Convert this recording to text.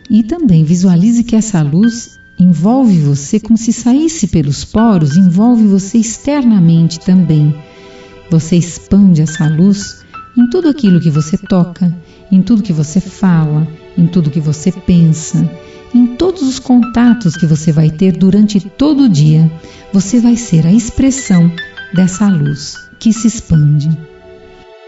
E também visualize que essa luz envolve você como se saísse pelos poros, envolve você externamente também. Você expande essa luz em tudo aquilo que você toca, em tudo que você fala, em tudo que você pensa, em todos os contatos que você vai ter durante todo o dia. Você vai ser a expressão dessa luz que se expande.